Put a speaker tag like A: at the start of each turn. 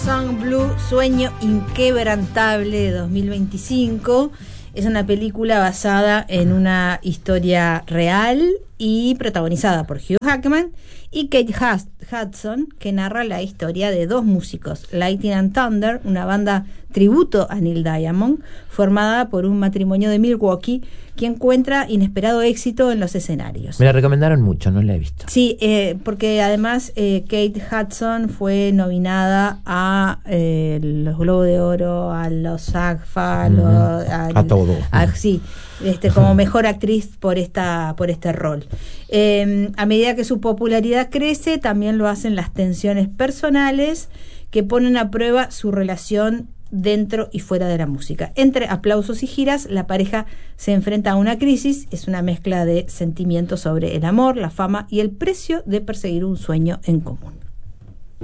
A: Song Blue, Sueño Inquebrantable de 2025. Es una película basada en una historia real y protagonizada por Hugh Jackman y Kate Hudson, que narra la historia de dos músicos, Lightning and Thunder, una banda tributo a Neil Diamond, formada por un matrimonio de Milwaukee que encuentra inesperado éxito en los escenarios.
B: Me la recomendaron mucho, no la he visto.
A: Sí, porque además Kate Hudson fue nominada a los Globos de Oro, a los SAG-AFTRA,
B: a todo.
A: Sí, como mejor actriz por este rol. A medida que su popularidad crece, también lo hacen las tensiones personales que ponen a prueba su relación dentro y fuera de la música. Entre aplausos y giras, la pareja se enfrenta a una crisis. Es una mezcla de sentimientos sobre el amor, la fama y el precio de perseguir un sueño en común.